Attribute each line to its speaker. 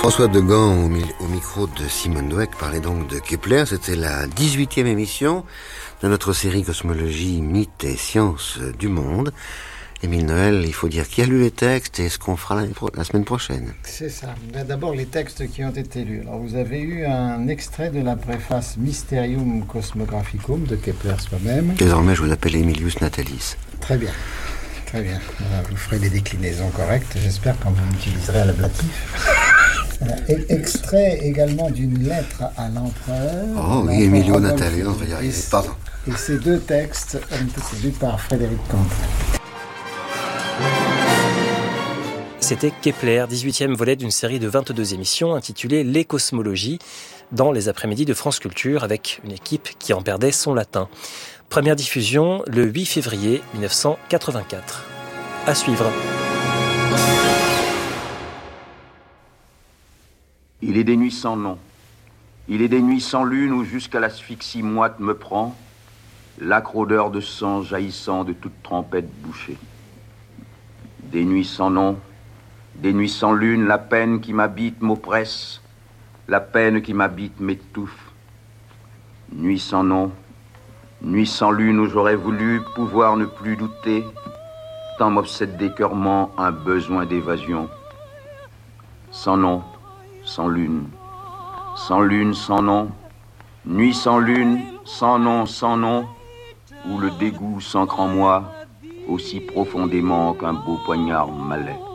Speaker 1: François de Gand au micro de Simone Dweck parlait donc de Kepler. C'était la 18e émission de notre série Cosmologie, mythes et sciences du monde. Émile Noël, il faut dire qui a lu les textes et ce qu'on fera la semaine prochaine.
Speaker 2: C'est ça. D'abord les textes qui ont été lus. Alors vous avez eu un extrait de la préface Mysterium Cosmographicum de Kepler soi-même.
Speaker 1: Désormais, je vous appelle Emilius Natalis.
Speaker 2: Très bien. Très bien. Voilà, vous ferez les déclinaisons correctes, j'espère, quand vous m'utiliserez à l'ablatif. Extrait également d'une lettre à l'empereur.
Speaker 1: Oh oui, Emilio Natalis, on va y arriver. Pardon.
Speaker 2: Et ces deux textes ont été lus par Frédéric Cantel.
Speaker 3: C'était Kepler, 18e volet d'une série de 22 émissions intitulée Les Cosmologies, dans les après-midi de France Culture, avec une équipe qui en perdait son latin. Première diffusion le 8 février 1984. À suivre.
Speaker 4: Il est des nuits sans nom. Il est des nuits sans lune où jusqu'à l'asphyxie moite me prend, l'âcre odeur de sang jaillissant de toute trempette bouchée. Des nuits sans nom, des nuits sans lune, la peine qui m'habite m'oppresse, la peine qui m'habite m'étouffe. Nuit sans nom, nuit sans lune où j'aurais voulu pouvoir ne plus douter, tant m'obsède d'écœurement un besoin d'évasion. Sans nom, sans lune, sans lune, sans nom, nuit sans lune, sans nom, où le dégoût s'ancre en moi aussi profondément qu'un beau poignard malais.